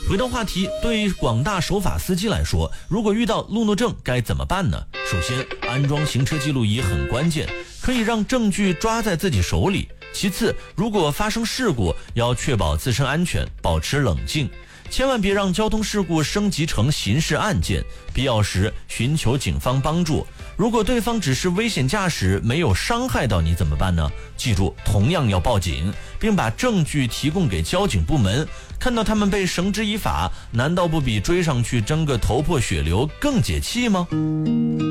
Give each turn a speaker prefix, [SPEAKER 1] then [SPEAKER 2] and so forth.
[SPEAKER 1] 回到话题，对于广大守法司机来说，如果遇到路怒症该怎么办呢？首先，安装行车记录仪很关键，可以让证据抓在自己手里。其次，如果发生事故，要确保自身安全，保持冷静，千万别让交通事故升级成刑事案件，必要时寻求警方帮助。如果对方只是危险驾驶，没有伤害到你怎么办呢？记住，同样要报警，并把证据提供给交警部门。看到他们被绳之以法，难道不比追上去争个头破血流更解气吗？